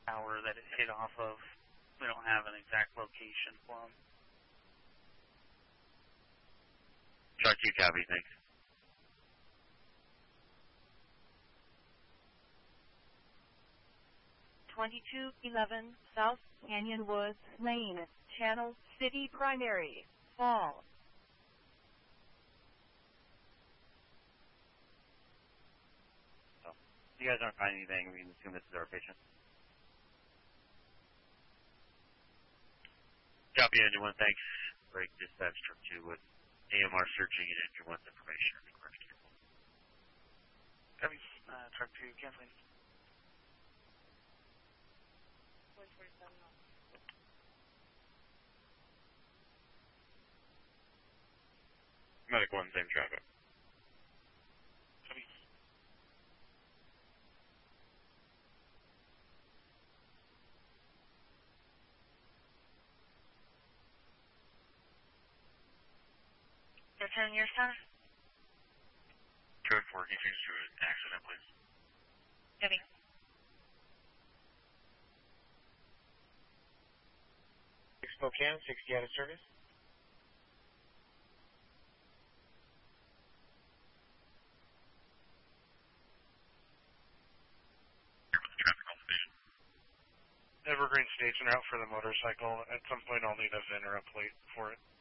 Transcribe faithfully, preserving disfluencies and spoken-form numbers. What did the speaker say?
tower that it hit off of. We don't have an exact location for them. Chart two, copy, thanks. twenty-two eleven South Canyon Woods Lane, Channel City Primary, Fall. So, if you guys aren't finding anything, we can assume this is our patient. Copy, engine one, thanks. Break dispatch truck two with A M R searching and engine one's information. Copy, uh, truck two, canceling. Medic one, same traffic. Copy. Return your center. Code four, can you change to an accident, please? Copy. Spokane, sixty out of service. Evergreen Station route for the motorcycle. At some point, I'll need a VIN or a plate for it.